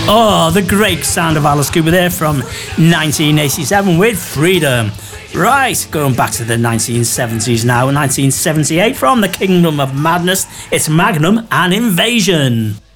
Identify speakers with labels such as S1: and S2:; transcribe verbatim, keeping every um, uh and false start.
S1: Oh, the great sound of Alice Cooper there from nineteen eighty-seven with Freedom. Right, going back to the nineteen seventies now, nineteen seventy-eight from the Kingdom of Madness, it's Magnum and Invasion.